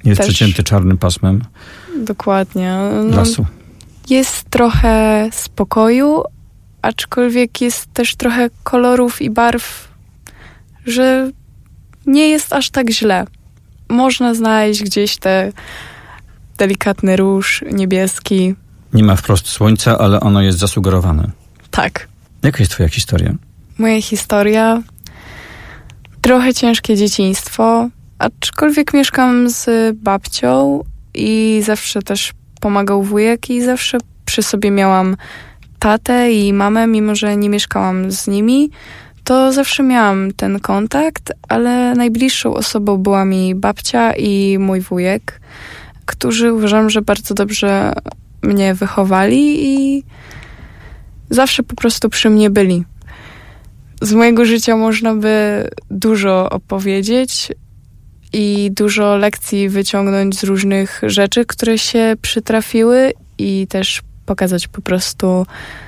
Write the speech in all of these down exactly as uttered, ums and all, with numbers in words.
Jest też przecięty czarnym pasmem. Dokładnie. No, Lasu. jest trochę spokoju, aczkolwiek jest też trochę kolorów i barw, że nie jest aż tak źle. Można znaleźć gdzieś te delikatny róż niebieski. Nie ma wprost słońca, ale ono jest zasugerowane. Tak. Jaka jest twoja historia? Moja historia. Trochę ciężkie dzieciństwo, aczkolwiek mieszkam z babcią i zawsze też pomagał wujek i zawsze przy sobie miałam tatę i mamę, mimo że nie mieszkałam z nimi, to zawsze miałam ten kontakt, ale najbliższą osobą była mi babcia i mój wujek, którzy uważam, że bardzo dobrze mnie wychowali i zawsze po prostu przy mnie byli. Z mojego życia można by dużo opowiedzieć i dużo lekcji wyciągnąć z różnych rzeczy, które się przytrafiły i też pokazać po prostu,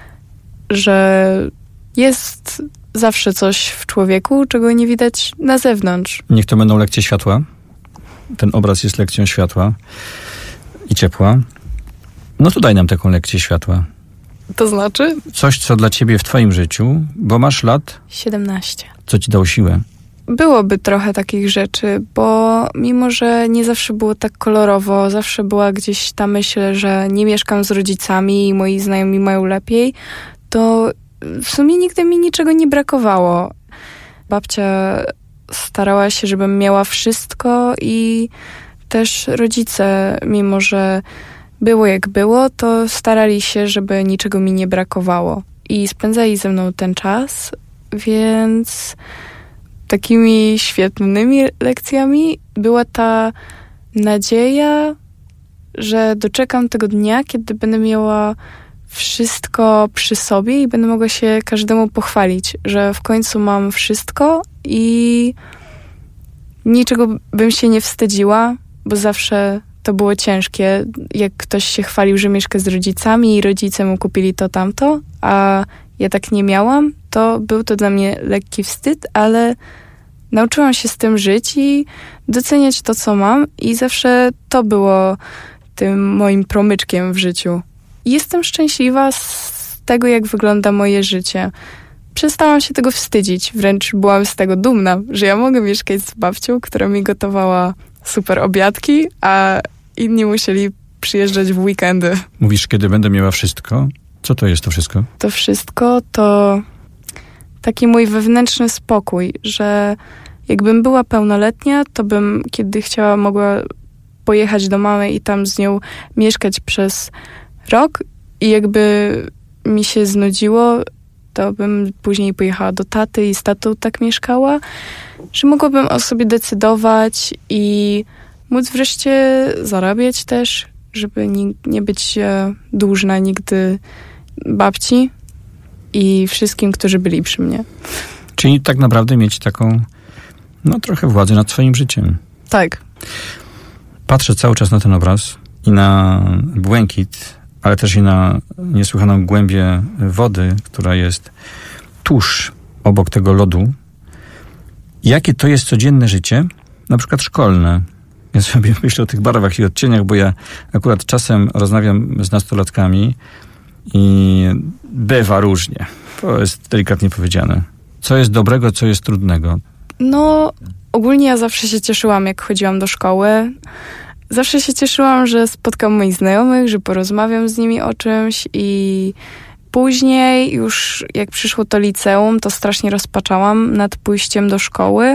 że jest zawsze coś w człowieku, czego nie widać na zewnątrz. Niech to będą lekcje światła. Ten obraz jest lekcją światła i ciepła. No to daj nam taką lekcję światła. To znaczy? Coś, co dla ciebie w twoim życiu, bo masz lat, siedemnaście. co ci dało siłę? Byłoby trochę takich rzeczy, bo mimo, że nie zawsze było tak kolorowo, zawsze była gdzieś ta myśl, że nie mieszkam z rodzicami i moi znajomi mają lepiej, to w sumie nigdy mi niczego nie brakowało. Babcia starała się, żebym miała wszystko i też rodzice, mimo że było jak było, to starali się, żeby niczego mi nie brakowało. I spędzali ze mną ten czas, więc takimi świetnymi lekcjami była ta nadzieja, że doczekam tego dnia, kiedy będę miała wszystko przy sobie i będę mogła się każdemu pochwalić, że w końcu mam wszystko i niczego bym się nie wstydziła, bo zawsze to było ciężkie, jak ktoś się chwalił, że mieszka z rodzicami i rodzice mu kupili to, tamto, a ja tak nie miałam, to był to dla mnie lekki wstyd, ale nauczyłam się z tym żyć i doceniać to, co mam i zawsze to było tym moim promyczkiem w życiu. Jestem szczęśliwa z tego, jak wygląda moje życie. Przestałam się tego wstydzić, wręcz byłam z tego dumna, że ja mogę mieszkać z babcią, która mi gotowała super obiadki, a inni musieli przyjeżdżać w weekendy. Mówisz, kiedy będę miała wszystko? Co to jest to wszystko? To wszystko to taki mój wewnętrzny spokój, że jakbym była pełnoletnia, to bym, kiedy chciała, mogła pojechać do mamy i tam z nią mieszkać przez rok i jakby mi się znudziło, to bym później pojechała do taty i z tatą tak mieszkała, że mogłabym o sobie decydować i móc wreszcie zarabiać też, żeby nie, nie być dłużna nigdy babci i wszystkim, którzy byli przy mnie. Czyli tak naprawdę mieć taką, no trochę władzę nad swoim życiem. Tak. Patrzę cały czas na ten obraz i na błękit, ale też i na niesłychaną głębię wody, która jest tuż obok tego lodu. Jakie to jest codzienne życie, na przykład szkolne. Ja sobie myślę o tych barwach i odcieniach, bo ja akurat czasem rozmawiam z nastolatkami i bywa różnie. To jest delikatnie powiedziane. Co jest dobrego, co jest trudnego? No, ogólnie ja zawsze się cieszyłam, jak chodziłam do szkoły. Zawsze się cieszyłam, że spotkam moich znajomych, że porozmawiam z nimi o czymś i później już jak przyszło to liceum, to strasznie rozpaczałam nad pójściem do szkoły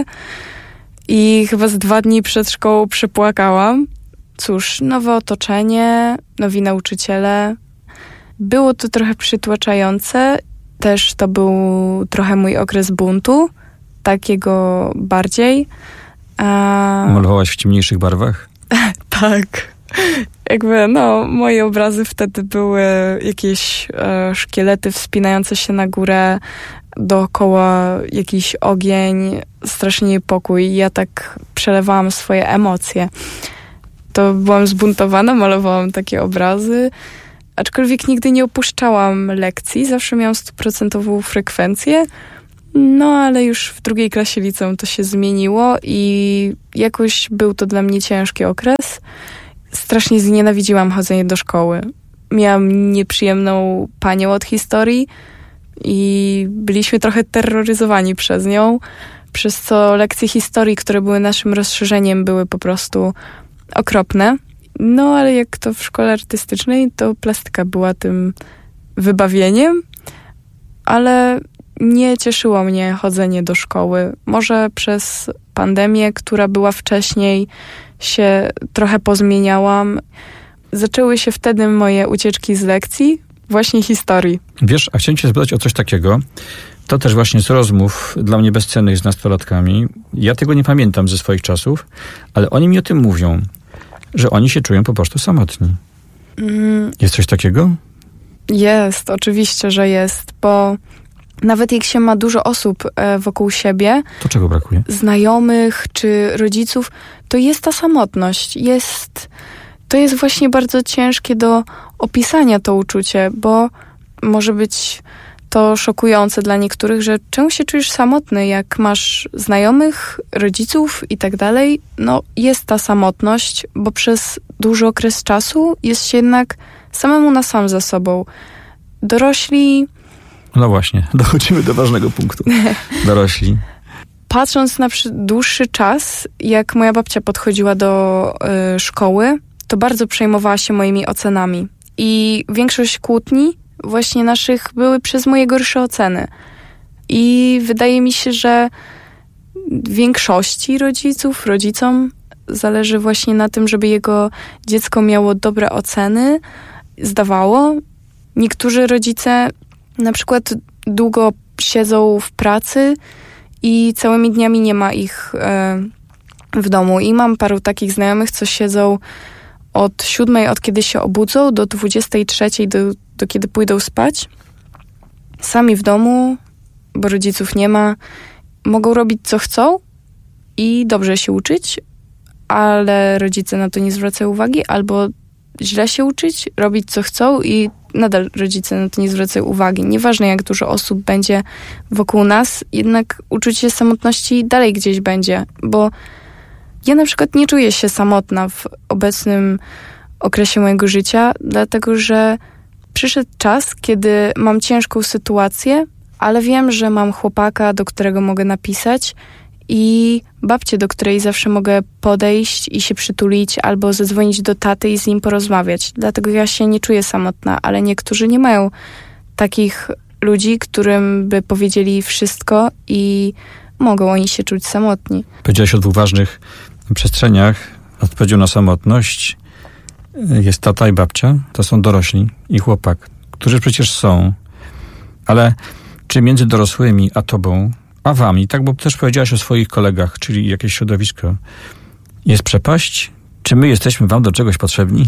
i chyba z dwa dni przed szkołą przepłakałam. Cóż, nowe otoczenie, nowi nauczyciele. Było to trochę przytłaczające. Też to był trochę mój okres buntu, takiego bardziej. A... Malowałaś w ciemniejszych barwach? Tak. Jakby, no, moje obrazy wtedy były jakieś e, szkielety wspinające się na górę, dookoła jakiś ogień, strasznie niepokój. Ja tak przelewałam swoje emocje. To byłam zbuntowana, malowałam takie obrazy, aczkolwiek nigdy nie opuszczałam lekcji, zawsze miałam stuprocentową frekwencję. No, ale już w drugiej klasie liceum to się zmieniło i jakoś był to dla mnie ciężki okres. Strasznie znienawidziłam chodzenie do szkoły. Miałam nieprzyjemną panią od historii i byliśmy trochę terroryzowani przez nią, przez co lekcje historii, które były naszym rozszerzeniem, były po prostu okropne. No, ale jak to w szkole artystycznej, to plastyka była tym wybawieniem, ale nie cieszyło mnie chodzenie do szkoły. Może przez pandemię, która była wcześniej, się trochę pozmieniałam. Zaczęły się wtedy moje ucieczki z lekcji, właśnie historii. Wiesz, a chciałem cię zapytać o coś takiego. To też właśnie z rozmów dla mnie bezcennych z nastolatkami. Ja tego nie pamiętam ze swoich czasów, ale oni mi o tym mówią, że oni się czują po prostu samotni. Mm. Jest coś takiego? Jest, oczywiście, że jest, bo nawet jak się ma dużo osób wokół siebie, to czego brakuje? Znajomych czy rodziców, to jest ta samotność. Jest, to jest właśnie bardzo ciężkie do opisania to uczucie, bo może być to szokujące dla niektórych, że czemu się czujesz samotny, jak masz znajomych, rodziców i tak dalej. No jest ta samotność, bo przez dłuży okres czasu jest się jednak samemu na sam ze sobą. Dorośli... No właśnie, dochodzimy do ważnego punktu. Dorośli. Patrząc na dłuższy czas, jak moja babcia podchodziła do y, szkoły, to bardzo przejmowała się moimi ocenami. I większość kłótni właśnie naszych były przez moje gorsze oceny. I wydaje mi się, że większości rodziców, rodzicom zależy właśnie na tym, żeby jego dziecko miało dobre oceny, zdawało. Niektórzy rodzice na przykład długo siedzą w pracy i całymi dniami nie ma ich e, w domu. I mam paru takich znajomych, co siedzą od siódmej, od kiedy się obudzą, do dwudziestej trzeciej, do, do kiedy pójdą spać. Sami w domu, bo rodziców nie ma. Mogą robić co chcą i dobrze się uczyć, ale rodzice na to nie zwracają uwagi, albo źle się uczyć, robić co chcą i nadal rodzice na to nie zwracają uwagi. Nieważne jak dużo osób będzie wokół nas, jednak uczucie samotności dalej gdzieś będzie, bo ja na przykład nie czuję się samotna w obecnym okresie mojego życia, dlatego że przyszedł czas, kiedy mam ciężką sytuację, ale wiem, że mam chłopaka, do którego mogę napisać i babcię, do której zawsze mogę podejść i się przytulić albo zadzwonić do taty i z nim porozmawiać. Dlatego ja się nie czuję samotna, ale niektórzy nie mają takich ludzi, którym by powiedzieli wszystko i mogą oni się czuć samotni. Powiedziałeś o dwóch ważnych przestrzeniach. Odpowiedzią na samotność jest tata i babcia. To są dorośli i chłopak, którzy przecież są. Ale czy między dorosłymi a tobą, a wami, tak, bo też powiedziałaś o swoich kolegach, czyli jakieś środowisko, jest przepaść? Czy my jesteśmy wam do czegoś potrzebni?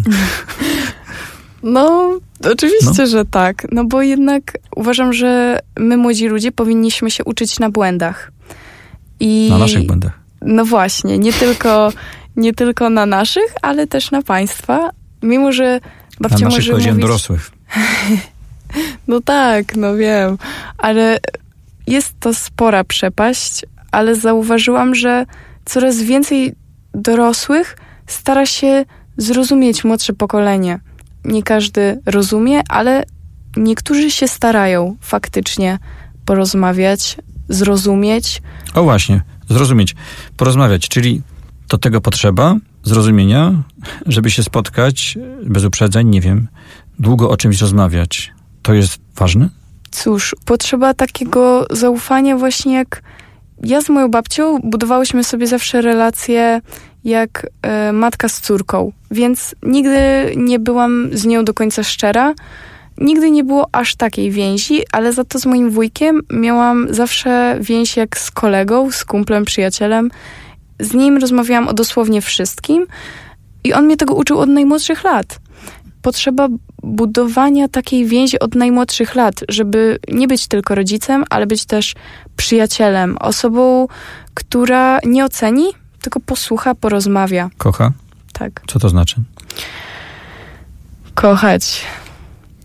No, oczywiście, no. że tak. No bo jednak uważam, że my, młodzi ludzie, powinniśmy się uczyć na błędach. I na naszych błędach. No właśnie, nie tylko, nie tylko na naszych, ale też na państwa. Mimo, że babcia na naszych może mówić... dorosłych. No tak, no wiem. Ale jest to spora przepaść, ale zauważyłam, że coraz więcej dorosłych stara się zrozumieć młodsze pokolenie. Nie każdy rozumie, ale niektórzy się starają faktycznie porozmawiać, zrozumieć. O właśnie, zrozumieć, porozmawiać, czyli to tego potrzeba, zrozumienia, żeby się spotkać bez uprzedzeń, nie wiem, długo o czymś rozmawiać. To jest ważne? Cóż, potrzeba takiego zaufania właśnie jak ja z moją babcią budowałyśmy sobie zawsze relacje jak e, matka z córką, więc nigdy nie byłam z nią do końca szczera. Nigdy nie było aż takiej więzi, ale za to z moim wujkiem miałam zawsze więź jak z kolegą, z kumplem, przyjacielem. Z nim rozmawiałam o dosłownie wszystkim i on mnie tego uczył od najmłodszych lat. Potrzeba budowania takiej więzi od najmłodszych lat, żeby nie być tylko rodzicem, ale być też przyjacielem, osobą, która nie oceni, tylko posłucha, porozmawia. Kocha? Tak. Co to znaczy? Kochać.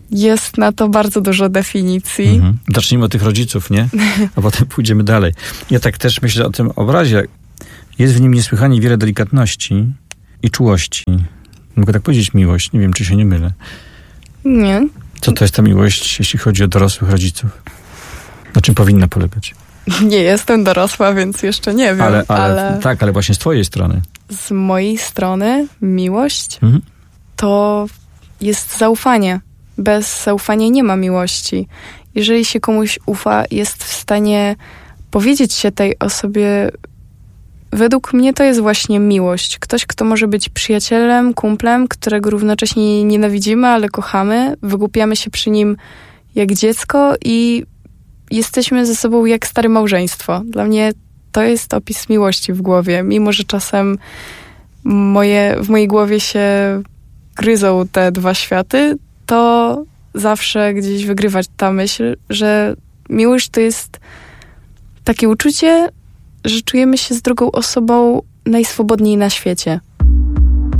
Jest na to bardzo dużo definicji. Mhm. Zacznijmy od tych rodziców, nie? A potem pójdziemy dalej. Ja tak też myślę o tym obrazie. Jest w nim niesłychanie wiele delikatności i czułości. Mogę tak powiedzieć miłość. Nie wiem, czy się nie mylę. Nie. Co to jest ta miłość, jeśli chodzi o dorosłych rodziców? Na czym powinna polegać? Nie jestem dorosła, więc jeszcze nie wiem. Ale, ale, ale tak, ale właśnie z twojej strony. z mojej strony miłość Mhm. to jest zaufanie. Bez zaufania nie ma miłości. Jeżeli się komuś ufa, jest w stanie powiedzieć się tej osobie. Według mnie to jest właśnie miłość. Ktoś, kto może być przyjacielem, kumplem, którego równocześnie nienawidzimy, ale kochamy. Wygłupiamy się przy nim jak dziecko i jesteśmy ze sobą jak stare małżeństwo. Dla mnie to jest opis miłości w głowie. Mimo że czasem moje, w mojej głowie się gryzą te dwa światy, to zawsze gdzieś wygrywa ta myśl, że miłość to jest takie uczucie, że czujemy się z drugą osobą najswobodniej na świecie.